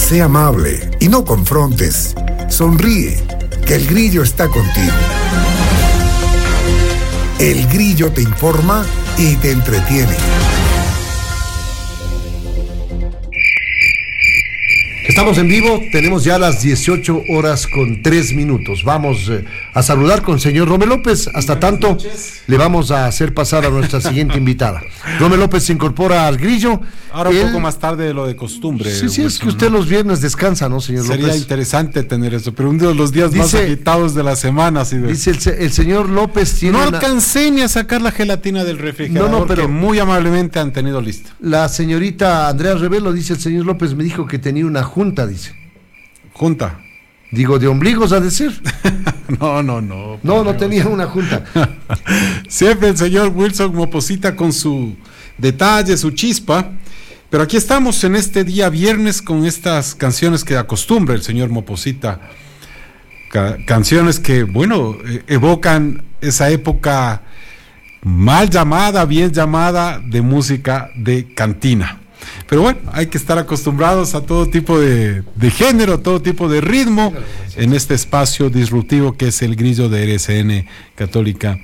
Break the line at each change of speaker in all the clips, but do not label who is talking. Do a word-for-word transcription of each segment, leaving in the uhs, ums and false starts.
Sé amable y no confrontes. Sonríe, que el Grillo está contigo. El Grillo te informa y te entretiene.
Estamos en vivo, tenemos ya las dieciocho horas con tres minutos. Vamos eh, a saludar con el señor Romel López. Hasta tanto, le vamos a hacer pasar a nuestra siguiente invitada. Romel López se incorpora al Grillo.
Ahora un
Él...
poco más tarde de lo de costumbre.
Sí, sí,
Wilson,
es que usted
¿no?
los viernes descansa, ¿no, señor
Sería
López?
Sería interesante tener eso, pero uno de los días
dice,
más agitados de la semana. Así de...
Dice el, el señor López tiene
No
una...
alcancé ni a sacar la gelatina del refrigerador,
no, no, pero
que muy amablemente han tenido lista.
La señorita Andrea Revelo, dice el señor López, me dijo que tenía una junta, dice.
Junta.
Digo, de ombligos ha de ser.
no, no, no.
No, no tenía una junta.
Siempre el señor Wilson Moposita con su detalle, su chispa. Pero aquí estamos en este día viernes con estas canciones que acostumbra el señor Moposita. Ca- canciones que, bueno, eh, evocan esa época mal llamada, bien llamada, de música de cantina. Pero bueno, hay que estar acostumbrados a todo tipo de, de género, todo tipo de ritmo en este espacio disruptivo que es el Grillo de R C N Católica.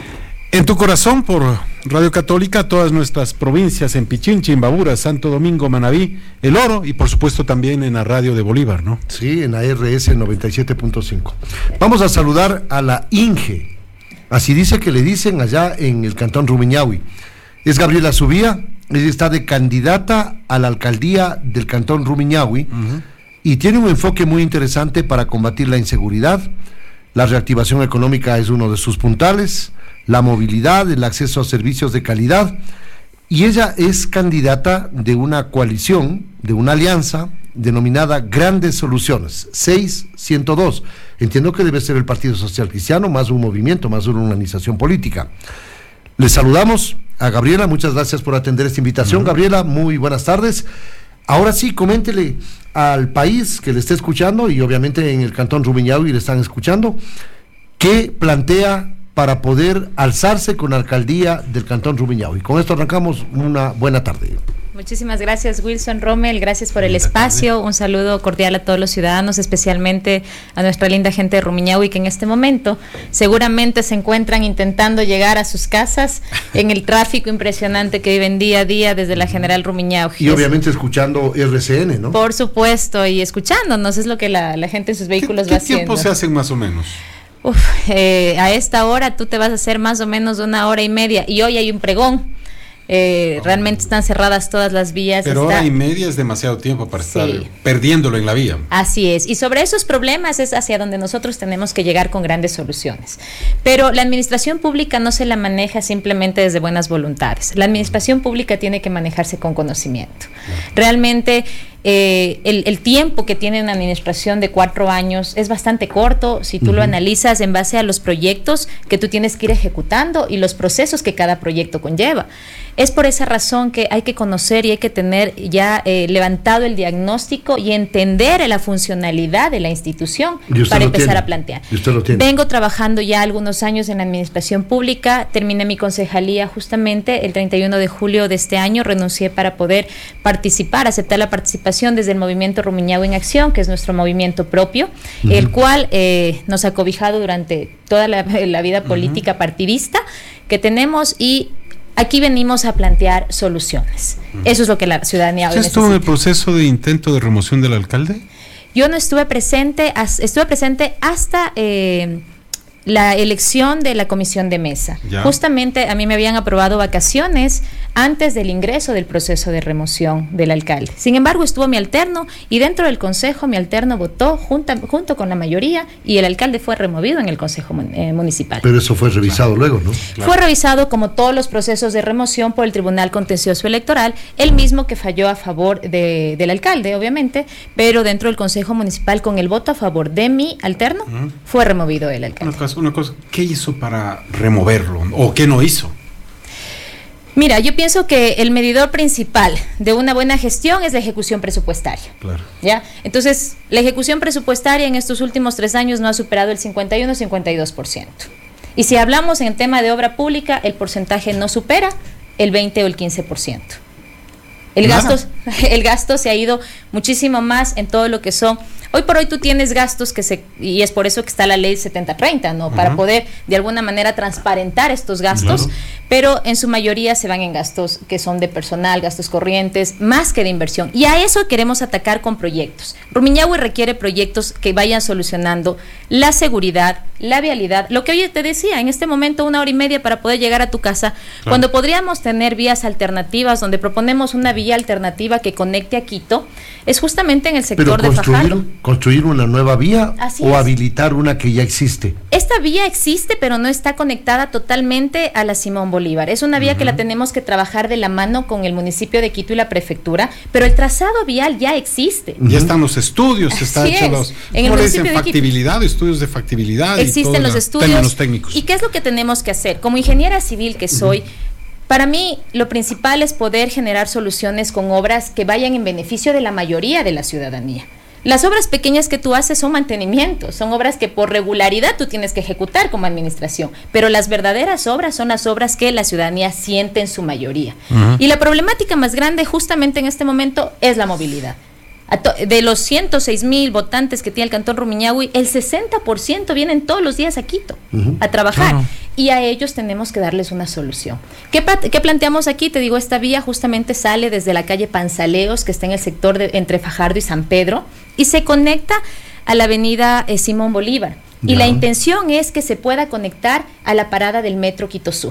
En tu corazón, por Radio Católica, todas nuestras provincias, en Pichincha, Imbabura, Santo Domingo, Manabí, El Oro y por supuesto también en la radio de Bolívar, ¿no?
Sí, en la R S noventa y siete punto cinco. Vamos a saludar a la Inge, así dice que le dicen allá en el Cantón Rumiñahui. Es Gabriela Subía. Ella está de candidata a la alcaldía del Cantón Rumiñahui uh-huh. y tiene un enfoque muy interesante para combatir la inseguridad. La reactivación económica es uno de sus puntales, la movilidad, el acceso a servicios de calidad, y ella es candidata de una coalición, de una alianza denominada Grandes Soluciones, seis ciento dos. Entiendo que debe ser el Partido Social Cristiano, más un movimiento, más una organización política. Les saludamos a Gabriela, muchas gracias por atender esta invitación. Uh-huh. Gabriela, muy buenas tardes. Ahora sí, coméntele al país que le esté escuchando, y obviamente en el Cantón Rumiñahui le están escuchando, ¿qué plantea para poder alzarse con la alcaldía del Cantón Rumiñahui? Con esto arrancamos. Una buena tarde.
Muchísimas gracias, Wilson, Romel, gracias por el espacio, un saludo cordial a todos los ciudadanos, especialmente a nuestra linda gente de Rumiñahui, que en este momento seguramente se encuentran intentando llegar a sus casas en el tráfico impresionante que viven día a día desde la General Rumiñahui.
Y obviamente escuchando R C N, ¿no?
Por supuesto, y escuchándonos, es lo que la, la gente en sus vehículos
¿Qué,
va
qué
haciendo.
¿Qué tiempo se hacen más o menos?
Uf, eh, a esta hora tú te vas a hacer más o menos una hora y media, y hoy hay un pregón. Eh, oh. Realmente están cerradas todas las vías.
Pero
está...
hora y media es demasiado tiempo para
sí.
estar perdiéndolo en la vía.
Así es, y sobre esos problemas es hacia donde nosotros tenemos que llegar con grandes soluciones. Pero la administración pública no se la maneja simplemente desde buenas voluntades. La administración pública tiene que manejarse con conocimiento. Realmente eh, el, el tiempo que tiene una administración de cuatro años es bastante corto si tú uh-huh. lo analizas en base a los proyectos que tú tienes que ir ejecutando y los procesos que cada proyecto conlleva. Es por esa razón que hay que conocer y hay que tener ya eh, levantado el diagnóstico y entender la funcionalidad de la institución para empezar
tiene.
a plantear.
Y usted lo tiene.
Vengo trabajando ya algunos años en la administración pública, terminé mi concejalía justamente el treinta y uno de julio de este año, renuncié para poder participar, aceptar la participación desde el movimiento Rumiñahui en Acción, que es nuestro movimiento propio, uh-huh. el cual eh, nos ha cobijado durante toda la, la vida política uh-huh. partidista que tenemos, y aquí venimos a plantear soluciones. Eso es lo que la ciudadanía hoy necesita.
¿Estuvo en el proceso de intento de remoción del alcalde?
Yo no estuve presente, estuve presente hasta eh, la elección de la comisión de mesa. Ya. Justamente a mí me habían aprobado vacaciones antes del ingreso del proceso de remoción del alcalde. Sin embargo, estuvo mi alterno y dentro del consejo mi alterno votó junta, junto con la mayoría y el alcalde fue removido en el consejo eh, municipal.
Pero eso fue revisado claro. luego, ¿no?
Claro. Fue revisado como todos los procesos de remoción por el Tribunal Contencioso Electoral, el mismo que falló a favor de, del alcalde, obviamente, pero dentro del consejo municipal con el voto a favor de mi alterno, uh-huh. fue removido el alcalde.
Una cosa, una cosa, ¿qué hizo para removerlo o qué no hizo?
Mira, yo pienso que el medidor principal de una buena gestión es la ejecución presupuestaria.
Claro.
¿Ya? Entonces, la ejecución presupuestaria en estos últimos tres años no ha superado el cincuenta y uno a cincuenta y dos por ciento. Y si hablamos en tema de obra pública, el porcentaje no supera el veinte o el quince por ciento. El
Nada.
gasto, el gasto se ha ido muchísimo más en todo lo que son. Hoy por hoy tú tienes gastos que se, y es por eso que está la ley setenta treinta, ¿no? Uh-huh. Para poder de alguna manera transparentar estos gastos, claro. Pero en su mayoría se van en gastos que son de personal, gastos corrientes, más que de inversión. Y a eso queremos atacar con proyectos. Rumiñahui requiere proyectos que vayan solucionando la seguridad, la vialidad, lo que hoy te decía, en este momento una hora y media para poder llegar a tu casa, claro. Cuando podríamos tener vías alternativas, donde proponemos una vía alternativa que conecte a Quito, es justamente en el sector de Fajardo.
¿Construir una nueva vía
Así
o
es.
habilitar una que ya existe?
Esta vía existe, pero no está conectada totalmente a la Simón Bolívar. Es una vía uh-huh. que la tenemos que trabajar de la mano con el municipio de Quito y la prefectura, pero el trazado vial ya existe.
Uh-huh. Ya están los estudios, están hechos los
en el
¿cómo le dicen?
De
factibilidad, estudios de factibilidad.
Existen
y
los estudios
técnicos.
¿Y qué es lo que tenemos que hacer? Como ingeniera civil que soy, uh-huh. para mí lo principal es poder generar soluciones con obras que vayan en beneficio de la mayoría de la ciudadanía. Las obras pequeñas que tú haces son mantenimiento, son obras que por regularidad tú tienes que ejecutar como administración, pero las verdaderas obras son las obras que la ciudadanía siente en su mayoría. Uh-huh. Y la problemática más grande justamente en este momento es la movilidad. De los ciento seis mil votantes que tiene el Cantón Rumiñahui, el sesenta por ciento vienen todos los días a Quito uh-huh. a trabajar. Claro. Y a ellos tenemos que darles una solución. ¿Qué, ¿Qué planteamos aquí? Te digo, esta vía justamente sale desde la calle Panzaleos, que está en el sector de, entre Fajardo y San Pedro, y se conecta a la avenida eh, Simón Bolívar. Ya. Y la intención es que se pueda conectar a la parada del Metro Quito Sur.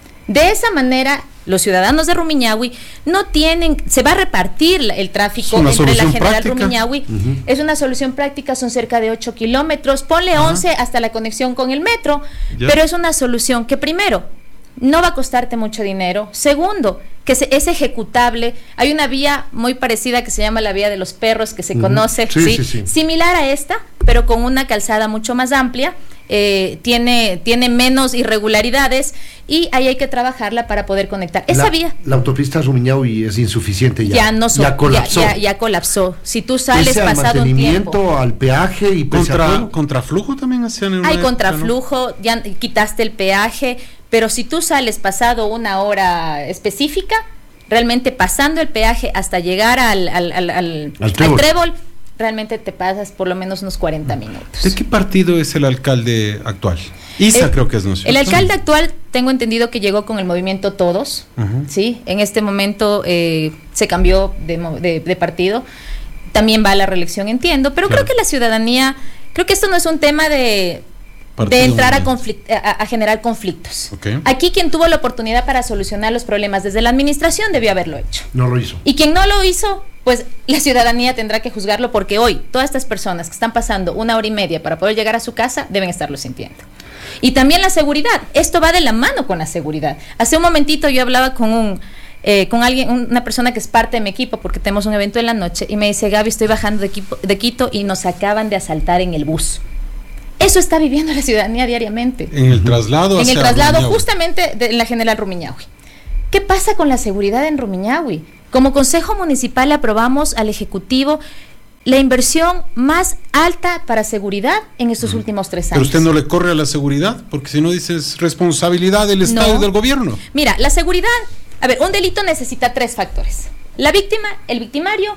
De esa manera, los ciudadanos de Rumiñahui no tienen, se va a repartir el tráfico entre la General práctica. Rumiñahui, uh-huh. Es una solución práctica, son cerca de ocho kilómetros, ponle uh-huh. once hasta la conexión con el metro, yeah. Pero es una solución que primero, no va a costarte mucho dinero, segundo, que se, es ejecutable. Hay una vía muy parecida que se llama la vía de los perros, que se uh-huh. conoce, sí, ¿sí? Sí, sí. Similar a esta, pero con una calzada mucho más amplia. Eh, tiene, tiene menos irregularidades y ahí hay que trabajarla para poder conectar. Esa
la,
vía.
La autopista Rumiñahui es insuficiente ya.
Ya no so,
ya colapsó.
Ya, ya, ya colapsó. Si tú sales
pese
pasado un tiempo.
Al peaje y
contra, contraflujo también hacían en
Hay contraflujo, ¿no? Ya quitaste el peaje, pero si tú sales pasado una hora específica, realmente pasando el peaje hasta llegar al, al, al, al, al trébol. Al trébol realmente te pasas por lo menos unos cuarenta minutos.
¿De qué partido es el alcalde actual? Isa el, creo que es, ¿no?
El alcalde actual, tengo entendido que llegó con el movimiento Todos, uh-huh. ¿sí? En este momento eh, se cambió de, de, de partido, también va a la reelección, entiendo, pero claro. Creo que la ciudadanía, creo que esto no es un tema de... de entrar a, conflict, a, a generar conflictos. Okay. Aquí quien tuvo la oportunidad para solucionar los problemas desde la administración debió haberlo hecho.
No lo hizo.
Y quien no lo hizo, pues la ciudadanía tendrá que juzgarlo, porque hoy todas estas personas que están pasando una hora y media para poder llegar a su casa deben estarlo sintiendo. Y también la seguridad, esto va de la mano con la seguridad. Hace un momentito yo hablaba con un eh, con alguien, una persona que es parte de mi equipo, porque tenemos un evento en la noche, y me dice: Gaby, estoy bajando de, equipo, de Quito y nos acaban de asaltar en el bus. Eso está viviendo la ciudadanía diariamente.
En el traslado.
En el traslado justamente de la General Rumiñahui. ¿Qué pasa con la seguridad en Rumiñahui? Como Consejo Municipal aprobamos al Ejecutivo la inversión más alta para seguridad en estos mm. últimos tres años.
Pero usted no le corre a la seguridad, porque si no dices responsabilidad del Estado no. y del gobierno.
Mira, la seguridad, a ver, un delito necesita tres factores: la víctima, el victimario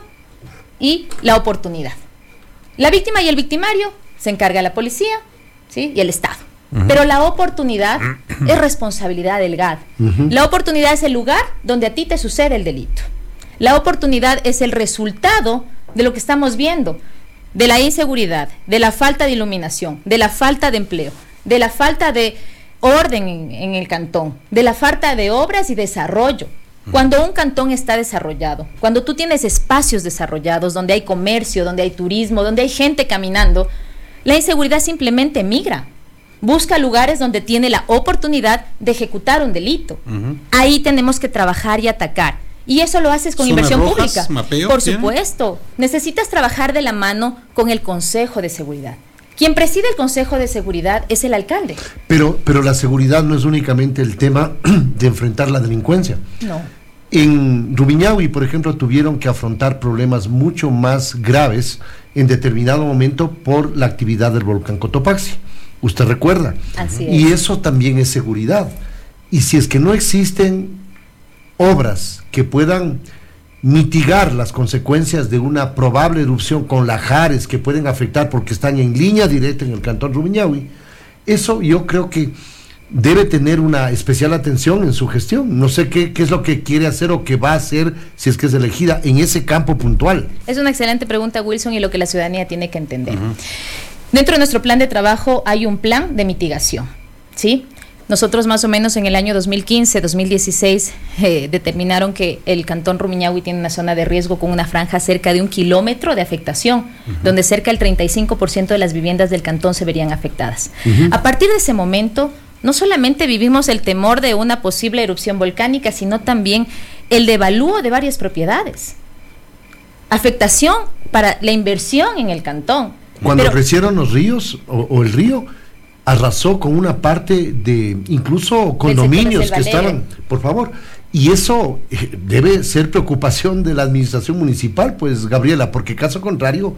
y la oportunidad. La víctima y el victimario se encarga la policía, ¿sí? Y el Estado. Uh-huh. Pero la oportunidad uh-huh. es responsabilidad del G A D. Uh-huh. La oportunidad es el lugar donde a ti te sucede el delito. La oportunidad es el resultado de lo que estamos viendo, de la inseguridad, de la falta de iluminación, de la falta de empleo, de la falta de orden en, en el cantón, de la falta de obras y desarrollo. Cuando un cantón está desarrollado, cuando tú tienes espacios desarrollados, donde hay comercio, donde hay turismo, donde hay gente caminando, la inseguridad simplemente migra, busca lugares donde tiene la oportunidad de ejecutar un delito. Uh-huh. Ahí tenemos que trabajar y atacar. Y eso lo haces con inversión rojas, pública.
Mapeo,
Por
¿tiene?
Supuesto. Necesitas trabajar de la mano con el Consejo de Seguridad. Quien preside el Consejo de Seguridad es el alcalde.
Pero, pero la seguridad no es únicamente el tema de enfrentar la delincuencia.
No.
En Rumiñahui, por ejemplo, tuvieron que afrontar problemas mucho más graves en determinado momento por la actividad del volcán Cotopaxi. Usted recuerda.
Así es.
Y eso también es seguridad. Y si es que no existen obras que puedan mitigar las consecuencias de una probable erupción con lajares que pueden afectar porque están en línea directa en el cantón Rumiñahui, eso yo creo que debe tener una especial atención en su gestión. No sé qué, qué es lo que quiere hacer o qué va a hacer si es que es elegida en ese campo puntual.
Es una excelente pregunta, Wilson, y lo que la ciudadanía tiene que entender. Uh-huh. Dentro de nuestro plan de trabajo hay un plan de mitigación, ¿sí? Nosotros más o menos en el año dos mil quince, dos mil dieciséis eh, determinaron que el cantón Rumiñahui tiene una zona de riesgo con una franja cerca de un kilómetro de afectación, uh-huh. donde cerca del treinta y cinco por ciento de las viviendas del cantón se verían afectadas. Uh-huh. A partir de ese momento, no solamente vivimos el temor de una posible erupción volcánica, sino también el devalúo de varias propiedades. Afectación para la inversión en el cantón.
Cuando Pero, crecieron los ríos o, o el río, arrasó con una parte de incluso condominios que estaban, por favor, y eso eh, debe ser preocupación de la administración municipal, pues, Gabriela, porque caso contrario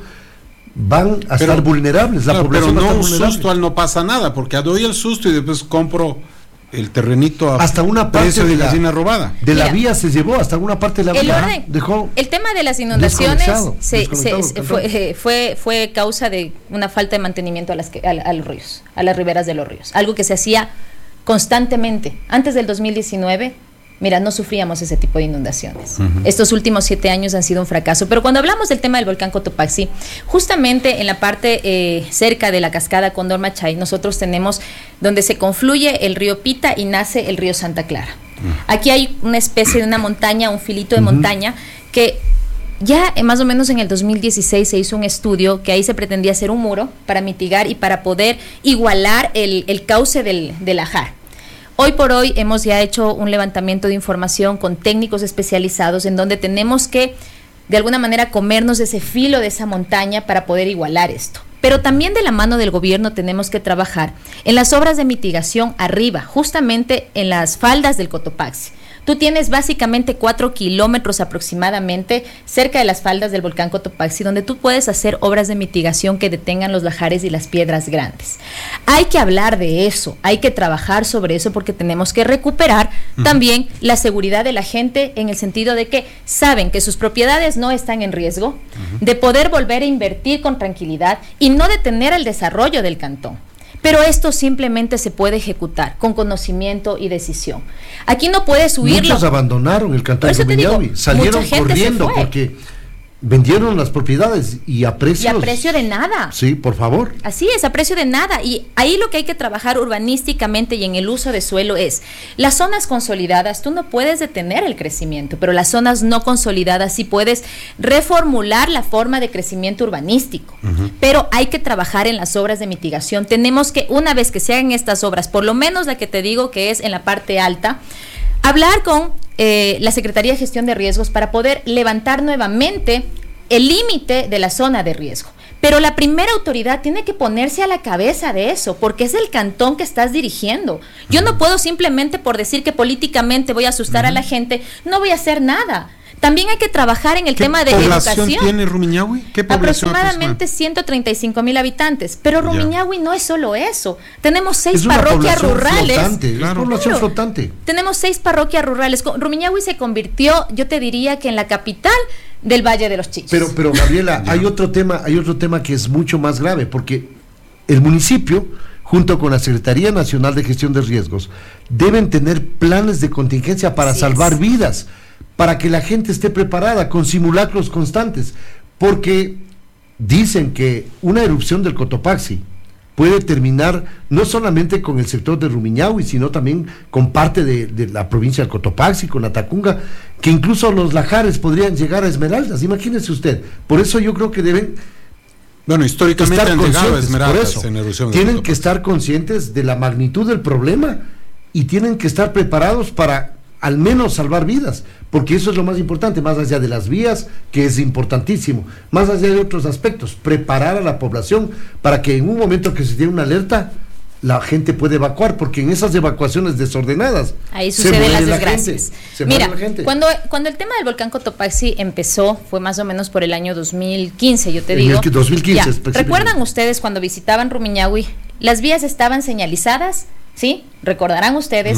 van a pero, estar vulnerables, la
claro,
población
pero no
va a
un
estar vulnerable.
Susto al no pasa nada, porque doy el susto y después compro el terrenito a
hasta una parte de, de la
gallina robada.
De Mira, la vía se llevó hasta una parte de la
el
vía.
Orden,
dejó
el tema de las inundaciones se, se, se, fue, fue, fue causa de una falta de mantenimiento a, las que, a, a los ríos, a las riberas de los ríos. Algo que se hacía constantemente. Antes del dos mil diecinueve, mira, no sufríamos ese tipo de inundaciones. Uh-huh. Estos últimos siete años han sido un fracaso. Pero cuando hablamos del tema del volcán Cotopaxi, justamente en la parte eh, cerca de la cascada Cóndor Machay, nosotros tenemos donde se confluye el río Pita y nace el río Santa Clara. Uh-huh. Aquí hay una especie de una montaña, un filito de uh-huh. montaña, que ya eh, más o menos en el dos mil dieciséis se hizo un estudio que ahí se pretendía hacer un muro para mitigar y para poder igualar el, el cauce del, del Ajar. Hoy por hoy hemos ya hecho un levantamiento de información con técnicos especializados en donde tenemos que de alguna manera comernos ese filo de esa montaña para poder igualar esto. Pero también de la mano del gobierno tenemos que trabajar en las obras de mitigación arriba, justamente en las faldas del Cotopaxi. Tú tienes básicamente cuatro kilómetros aproximadamente cerca de las faldas del volcán Cotopaxi, donde tú puedes hacer obras de mitigación que detengan los lajares y las piedras grandes. Hay que hablar de eso, hay que trabajar sobre eso porque tenemos que recuperar uh-huh. también la seguridad de la gente en el sentido de que saben que sus propiedades no están en riesgo, uh-huh. de poder volver a invertir con tranquilidad y no detener el desarrollo del cantón. Pero esto simplemente se puede ejecutar con conocimiento y decisión. Aquí no puedes huirlo.
Muchos abandonaron el cantón Rumiñahui, salieron corriendo porque vendieron las propiedades y a precios.
Y a precio de nada.
Sí, por favor.
Así es, a precio de nada. Y ahí lo que hay que trabajar urbanísticamente y en el uso de suelo es, las zonas consolidadas, tú no puedes detener el crecimiento, pero las zonas no consolidadas sí puedes reformular la forma de crecimiento urbanístico. Uh-huh. Pero hay que trabajar en las obras de mitigación. Tenemos que, una vez que se hagan estas obras, por lo menos la que te digo que es en la parte alta, hablar con eh, la Secretaría de Gestión de Riesgos para poder levantar nuevamente el límite de la zona de riesgo. Pero la primera autoridad tiene que ponerse a la cabeza de eso, porque es el cantón que estás dirigiendo. Yo no puedo simplemente por decir que políticamente voy a asustar uh-huh. a la gente, no voy a hacer nada. También hay que trabajar en el tema de educación. ¿Qué población
tiene Rumiñahui? ¿Qué población
aproximadamente ciento treinta y cinco mil habitantes, pero Rumiñahui no es solo eso. Tenemos seis parroquias rurales.
Flotante, claro. Es población claro. flotante.
Tenemos seis parroquias rurales. Rumiñahui se convirtió, yo te diría que en la capital del Valle de los Chillos.
Pero, pero Gabriela, hay otro tema, hay otro tema que es mucho más grave, porque el municipio, junto con la Secretaría Nacional de Gestión de Riesgos, deben tener planes de contingencia para Así salvar es. vidas, para que la gente esté preparada con simulacros constantes, porque dicen que una erupción del Cotopaxi puede terminar no solamente con el sector de Rumiñahui, sino también con parte de, de la provincia del Cotopaxi, con la Tacunga, que incluso los lajares podrían llegar a Esmeraldas, imagínese usted. Por eso yo creo que deben
bueno, históricamente
estar
han llegado a
Esmeraldas,
por eso, en erupción
tienen que estar conscientes de la magnitud del problema y tienen que estar preparados para al menos salvar vidas, porque eso es lo más importante, más allá de las vías, que es importantísimo, más allá de otros aspectos, preparar a la población para que en un momento que se tiene una alerta, la gente puede evacuar, porque en esas evacuaciones desordenadas
ahí suceden las desgracias.
Gente,
Mira, cuando, cuando el tema del volcán Cotopaxi empezó, fue más o menos por el año dos mil quince, yo te
en
digo.
El dos mil quince,
ya, ¿recuerdan ustedes cuando visitaban Rumiñahui? Las vías estaban señalizadas, ¿sí? Recordarán ustedes uh-huh.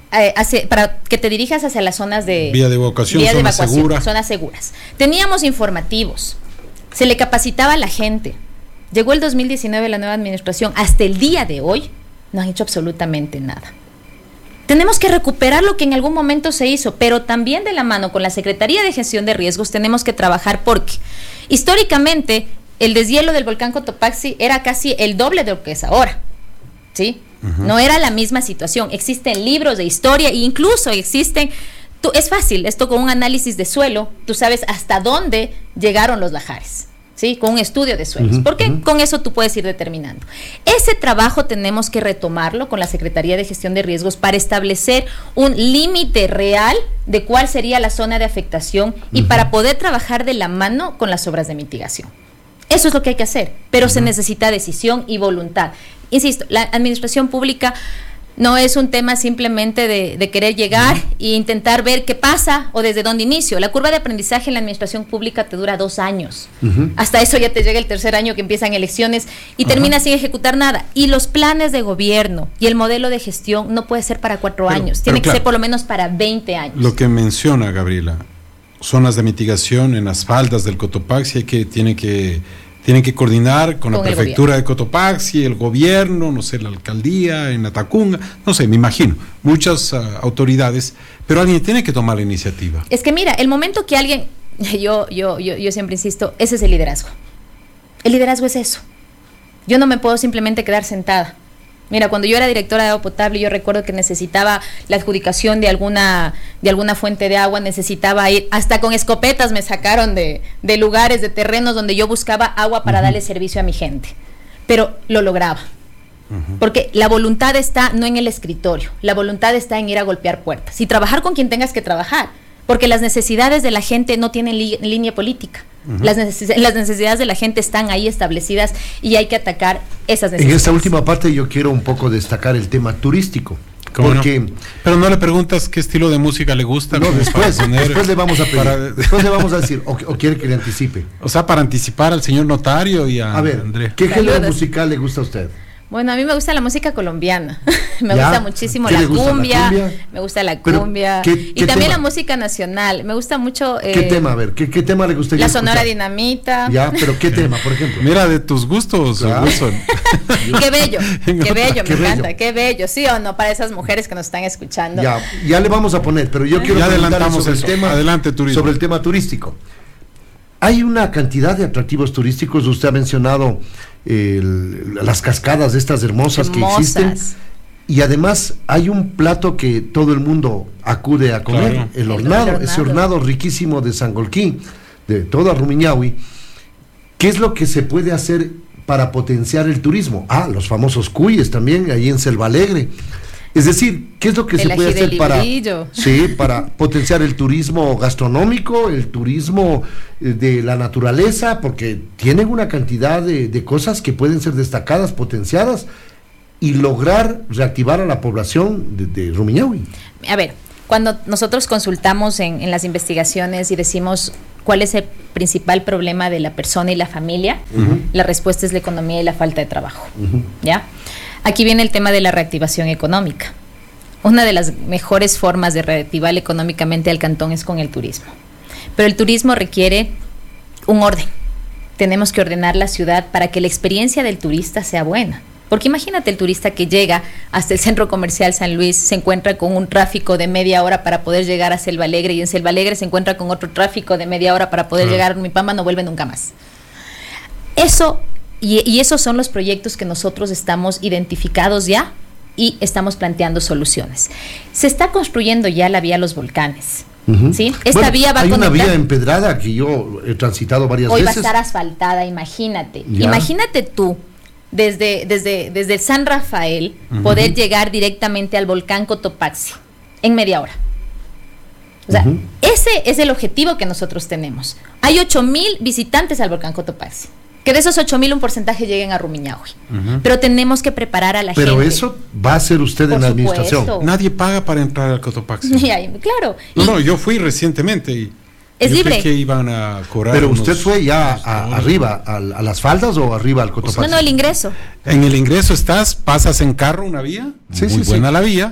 eh, hacia, para que te dirijas hacia las zonas de
vía de evacuación,
vía de
zona
evacuación,
segura.
zonas seguras. Teníamos informativos, se le capacitaba a la gente. Llegó el dos mil diecinueve la nueva administración, hasta el día de hoy no han hecho absolutamente nada. Tenemos que recuperar lo que en algún momento se hizo, pero también de la mano con la Secretaría de Gestión de Riesgos tenemos que trabajar, porque históricamente el deshielo del volcán Cotopaxi era casi el doble de lo que es ahora, ¿sí? Uh-huh. No era la misma situación. Existen libros de historia e incluso existen, tú, es fácil, esto con un análisis de suelo, tú sabes hasta dónde llegaron los lajares, ¿sí? Con un estudio de suelos. Uh-huh, porque uh-huh. con eso tú puedes ir determinando. Ese trabajo tenemos que retomarlo con la Secretaría de Gestión de Riesgos para establecer un límite real de cuál sería la zona de afectación y uh-huh. para poder trabajar de la mano con las obras de mitigación. Eso es lo que hay que hacer, pero uh-huh. se necesita decisión y voluntad. Insisto, la administración pública no es un tema simplemente de, de querer llegar uh-huh. e intentar ver qué pasa o desde dónde inicio. La curva de aprendizaje en la administración pública te dura dos años. Uh-huh. Hasta eso ya te llega el tercer año que empiezan elecciones y uh-huh. terminas sin ejecutar nada. Y los planes de gobierno y el modelo de gestión no puede ser para cuatro pero, años, tiene que claro, ser por lo menos para veinte años.
Lo que menciona Gabriela, zonas de mitigación en las faldas del Cotopaxi, que tiene que... Tienen que coordinar con, con la prefectura de Cotopaxi, el gobierno, no sé, la alcaldía, en Atacunga, no sé, me imagino, muchas uh, autoridades, pero alguien tiene que tomar la iniciativa.
Es que mira, el momento que alguien, yo, yo, yo, yo siempre insisto, ese es el liderazgo. El liderazgo es eso. Yo no me puedo simplemente quedar sentada. Mira, cuando yo era directora de agua potable, yo recuerdo que necesitaba la adjudicación de alguna de alguna fuente de agua, necesitaba ir, hasta con escopetas me sacaron de, de lugares, de terrenos donde yo buscaba agua para uh-huh. darle servicio a mi gente, pero lo lograba, uh-huh. porque la voluntad está no en el escritorio, la voluntad está en ir a golpear puertas y trabajar con quien tengas que trabajar, porque las necesidades de la gente no tienen li- línea política. Uh-huh. Las, neces- las necesidades de la gente están ahí establecidas y hay que atacar esas necesidades.
En esta última parte yo quiero un poco destacar el tema turístico. Porque,
no? Pero no le preguntas qué estilo de música le gusta.
No, después, poner, después le vamos a pedir, para, después le vamos a decir, o, o quiere que le anticipe.
O sea, para anticipar al señor notario y a,
a ver,
André.
¿Qué género musical le gusta a usted?
Bueno, a mí me gusta la música colombiana, me ¿Ya? gusta muchísimo la cumbia, la cumbia, me gusta la cumbia, ¿qué, qué y también tema? La música nacional, me gusta mucho...
Eh, ¿Qué tema? A ver, ¿qué, qué tema le gustaría
La Sonora
escuchar?
Dinamita.
Ya, pero ¿qué tema, por ejemplo?
Mira, de tus gustos, claro. Wilson.
Qué bello, qué bello, qué me bello. encanta, qué bello, ¿sí o no? Para esas mujeres que nos están escuchando.
Ya, ya le vamos a poner, pero yo quiero
ya adelantamos
sobre
eso.
el tema,
Adelante, turismo.
sobre el tema turístico. Hay una cantidad de atractivos turísticos, usted ha mencionado el, las cascadas estas hermosas, hermosas que existen, y además hay un plato que todo el mundo acude a comer, claro. el, hornado, el hornado, ese hornado riquísimo de Sangolquí, de toda Rumiñahui. ¿Qué es lo que se puede hacer para potenciar el turismo? Ah, los famosos cuyes también, ahí en Selva Alegre. Es decir, ¿qué es lo que el se puede hacer para, sí, para potenciar el turismo gastronómico, el turismo de la naturaleza? Porque tienen una cantidad de, de cosas que pueden ser destacadas, potenciadas y lograr reactivar a la población de, de Rumiñahui.
A ver, cuando nosotros consultamos en, en las investigaciones y decimos cuál es el principal problema de la persona y la familia, uh-huh. la respuesta es la economía y la falta de trabajo. Uh-huh. ¿Ya? Aquí viene el tema de la reactivación económica. Una de las mejores formas de reactivar económicamente al cantón es con el turismo. Pero el turismo requiere un orden. Tenemos que ordenar la ciudad para que la experiencia del turista sea buena. Porque imagínate el turista que llega hasta el centro comercial San Luis, se encuentra con un tráfico de media hora para poder llegar a Selva Alegre, y en Selva Alegre se encuentra con otro tráfico de media hora para poder uh-huh. llegar a Rumipamba, no vuelve nunca más. Eso... Y, y esos son los proyectos que nosotros estamos identificados ya y estamos planteando soluciones. Se está construyendo ya la vía Los Volcanes. Uh-huh. ¿Sí? Esta
bueno,
vía va
hay
a
una vía empedrada que yo he transitado varias
hoy
veces.
Hoy va a estar asfaltada, imagínate.
Ya.
Imagínate tú, desde, desde, desde el San Rafael, uh-huh. poder llegar directamente al volcán Cotopaxi en media hora. O sea, uh-huh. ese es el objetivo que nosotros tenemos. Hay ocho mil visitantes al volcán Cotopaxi. Que de esos ocho mil un porcentaje lleguen a Rumiñahui. Uh-huh. Pero tenemos que preparar a la
Pero
gente.
Pero eso va a ser usted
Por
en la
supuesto.
administración.
Nadie paga para entrar al Cotopaxi.
Claro.
No, no, yo fui recientemente y
es
yo
libre.
que iban a cobrar.
Pero usted unos, fue ya a, arriba, a, a las faldas o arriba al Cotopaxi.
No, no, el ingreso.
En el ingreso estás, pasas en carro una vía, sí, muy sí, buena sí. la vía,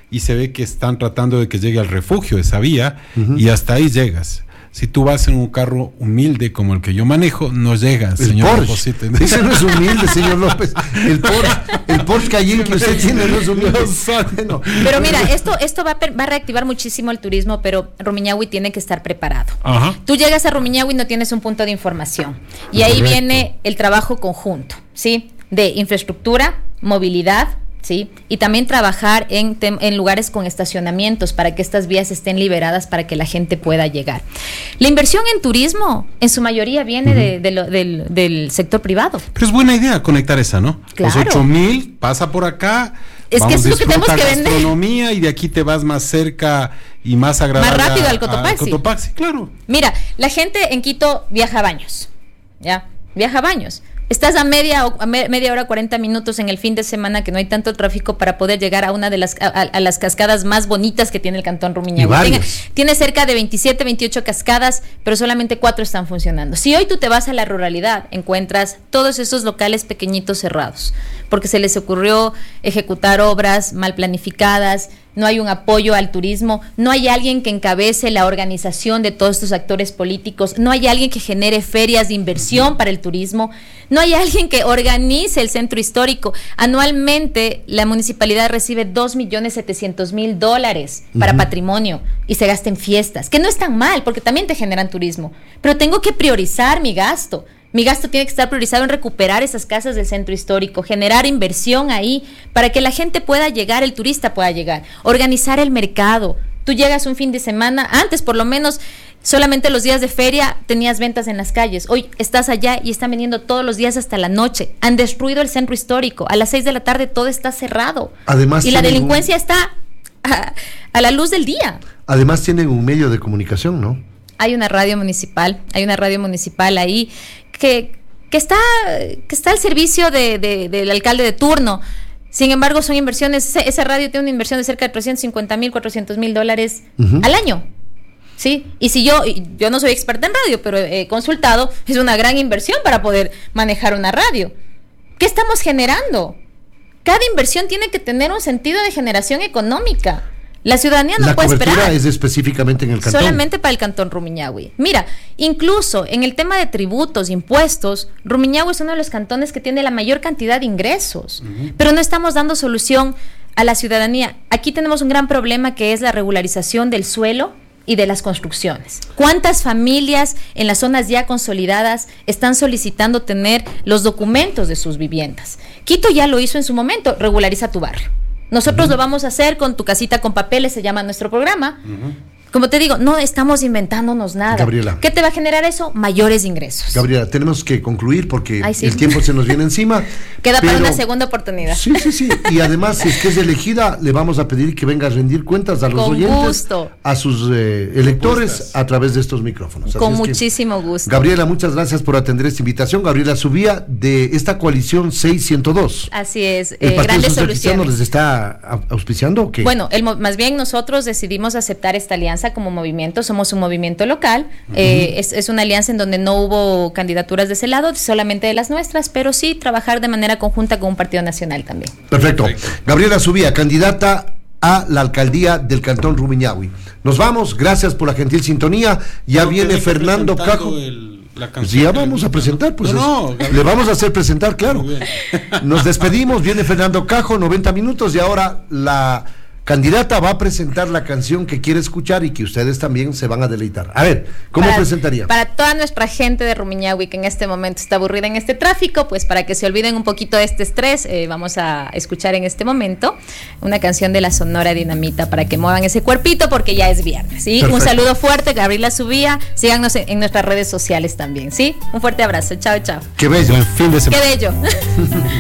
y se ve que están tratando de que llegue al refugio esa vía, uh-huh. y hasta ahí llegas. Si tú vas en un carro humilde como el que yo manejo, no llegas,
el
señor
Porsche.
López.
Ese no es humilde, señor López. El Porsche, el Porsche Cayenne que usted tiene no es humilde.
No. Pero mira, esto, esto va, a, va a reactivar muchísimo el turismo, pero Rumiñahui tiene que estar preparado. Ajá. Tú llegas a Rumiñahui y no tienes un punto de información. Y ahí Correcto. Viene el trabajo conjunto, ¿sí? De infraestructura, movilidad, ¿sí? Y también trabajar en, tem- en lugares con estacionamientos para que estas vías estén liberadas para que la gente pueda llegar. La inversión en turismo en su mayoría viene uh-huh. de, de lo, del, del sector privado.
Pero es buena idea conectar esa, ¿no?
Claro.
Los ocho mil, pasa por acá.
Es
vamos,
que eso es lo que tenemos que vender.
Gastronomía y de aquí te vas más cerca y más agradable.
Más rápido al Cotopaxi.
Al Cotopaxi, claro.
Mira, la gente en Quito viaja a baños, ¿ya? Viaja a baños. Estás a media, a media hora, cuarenta minutos en el fin de semana que no hay tanto tráfico para poder llegar a una de las a, a las cascadas más bonitas que tiene el Cantón Rumiñahui. Tiene, tiene cerca de veintisiete, veintiocho cascadas, pero solamente cuatro están funcionando. Si hoy tú te vas a la ruralidad, encuentras todos esos locales pequeñitos cerrados, porque se les ocurrió ejecutar obras mal planificadas, no hay un apoyo al turismo, no hay alguien que encabece la organización de todos estos actores políticos, no hay alguien que genere ferias de inversión para el turismo, no hay alguien que organice el centro histórico. Anualmente la municipalidad recibe dos millones setecientos mil dólares para uh-huh. patrimonio y se gasta en fiestas, que no es tan mal porque también te generan turismo, pero tengo que priorizar mi gasto. Mi gasto tiene que estar priorizado en recuperar esas casas del centro histórico, generar inversión ahí para que la gente pueda llegar, el turista pueda llegar, organizar el mercado. Tú llegas un fin de semana, antes por lo menos solamente los días de feria tenías ventas en las calles. Hoy estás allá y están vendiendo todos los días hasta la noche. Han destruido el centro histórico. A las seis de la tarde todo está cerrado.
Además,
y la delincuencia un... está a, a la luz del día.
Además tienen un medio de comunicación, ¿no?
Hay una radio municipal, hay una radio municipal ahí que, que está que está al servicio de, de, del alcalde de turno. Sin embargo, son inversiones, ese, esa radio tiene una inversión de cerca de trescientos cincuenta mil, cuatrocientos mil dólares uh-huh. al año. ¿Sí? Y si yo, yo no soy experta en radio, pero he consultado, es una gran inversión para poder manejar una radio. ¿Qué estamos generando? Cada inversión tiene que tener un sentido de generación económica. La ciudadanía no
la
puede esperar.
La cobertura es específicamente en el cantón.
Solamente para el Cantón Rumiñahui. Mira, incluso en el tema de tributos, impuestos, Rumiñahui es uno de los cantones que tiene la mayor cantidad de ingresos. Uh-huh. Pero no estamos dando solución a la ciudadanía. Aquí tenemos un gran problema que es la regularización del suelo y de las construcciones. ¿Cuántas familias en las zonas ya consolidadas están solicitando tener los documentos de sus viviendas? Quito ya lo hizo en su momento, regulariza tu barrio. Nosotros uh-huh. lo vamos a hacer con Tu Casita con Papeles, se llama nuestro programa. Uh-huh. Como te digo, no estamos inventándonos nada.
Gabriela.
¿Qué te va a generar eso? Mayores ingresos.
Gabriela, tenemos que concluir porque
Ay, sí.
el tiempo se nos viene encima.
Queda
pero...
para una segunda oportunidad.
Sí, sí, sí. Y además, si es que es elegida, le vamos a pedir que venga a rendir cuentas a los
Con
oyentes,
gusto.
a sus eh, electores a través de estos micrófonos.
Con
Así
muchísimo que, gusto.
Gabriela, muchas gracias por atender esta invitación. Gabriela Subía, de esta coalición seis ciento dos.
Así es.
¿El
eh,
Partido
grandes
Social Cristiano
soluciones.
les está auspiciando o qué?
Bueno, el, más bien nosotros decidimos aceptar esta alianza como movimiento. Somos un movimiento local, uh-huh. eh, es, es una alianza en donde no hubo candidaturas de ese lado, solamente de las nuestras, pero sí trabajar de manera conjunta con un partido nacional también.
Perfecto. Perfecto. Gabriela Subía, candidata a la alcaldía del Cantón Rumiñahui. Nos vamos, gracias por la gentil sintonía. Ya no viene Fernando Cajo. El, la pues ya vamos a presentar, pues no, no, le vamos a hacer presentar, claro. Nos despedimos, viene Fernando Cajo, noventa minutos, y ahora la candidata va a presentar la canción que quiere escuchar y que ustedes también se van a deleitar. A ver, ¿cómo
para,
presentaría?
Para toda nuestra gente de Rumiñahui que en este momento está aburrida en este tráfico, pues para que se olviden un poquito de este estrés, eh, vamos a escuchar en este momento una canción de la Sonora Dinamita para que muevan ese cuerpito porque ya es viernes, ¿sí? Perfecto. Un saludo fuerte, Gabriela Subía, síganos en, en nuestras redes sociales también, ¿sí? Un fuerte abrazo, chao, chao.
Qué bello, en fin de semana.
Qué bello.